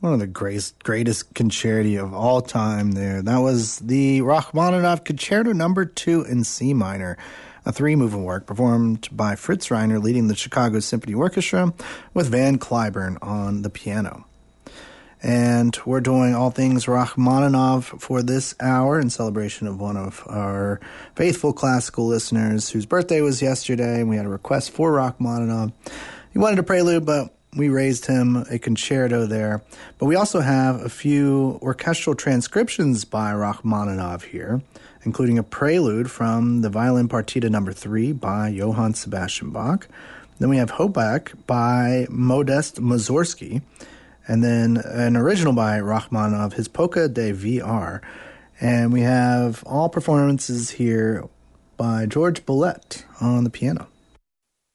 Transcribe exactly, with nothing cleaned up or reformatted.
One of the greatest, greatest concerti of all time there. That was the Rachmaninoff Concerto Number two in C minor, a three-movement work performed by Fritz Reiner leading the Chicago Symphony Orchestra with Van Cliburn on the piano. And we're doing all things Rachmaninoff for this hour in celebration of one of our faithful classical listeners whose birthday was yesterday, and we had a request for Rachmaninoff. He wanted a prelude, but we raised him a concerto there. But we also have a few orchestral transcriptions by Rachmaninoff here, including a prelude from the Violin Partita number three by Johann Sebastian Bach. Then we have Hopek by Modest Mussorgsky, and then an original by Rachmaninoff, his Polka de V R. And we have all performances here by George Bollett on the piano.